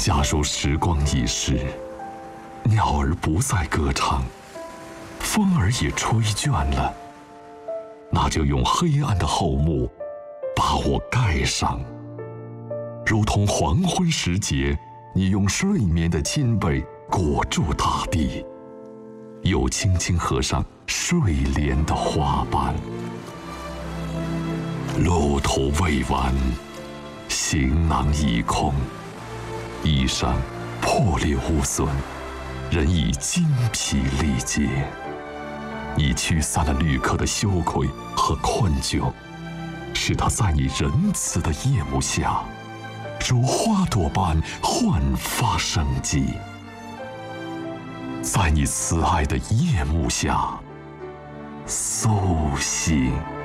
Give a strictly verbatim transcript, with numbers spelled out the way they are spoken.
假如时光易逝，鸟儿不再歌唱，风儿也吹倦了，那就用黑暗的厚幕把我盖上，如同黄昏时节，你用睡眠的亲被裹住大地，又轻轻合上睡莲的花瓣。路途未完，行囊已空，衣裳破裂无损，人已精疲力竭。你驱散了旅客的羞愧和困窘，使他在你仁慈的夜幕下，如花朵般焕发生机。在你慈爱的夜幕下苏醒。